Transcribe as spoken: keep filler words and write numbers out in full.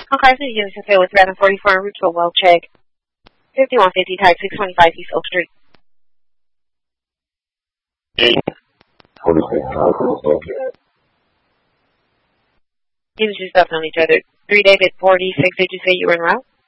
Okay, so you can say with seven forty-four en route to a well check. fifty-one fifty type six twenty-five East Oak Street. You just stuff on each other. Three David forty-six, did you say you were en route?